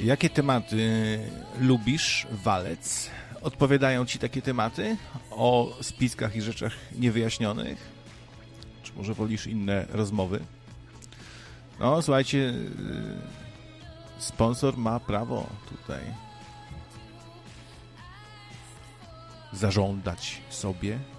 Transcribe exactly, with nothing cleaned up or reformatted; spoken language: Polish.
Jakie tematy lubisz, Walec? Odpowiadają ci takie tematy o spiskach i rzeczach niewyjaśnionych? Czy może wolisz inne rozmowy? No, słuchajcie, sponsor ma prawo tutaj zażądać sobie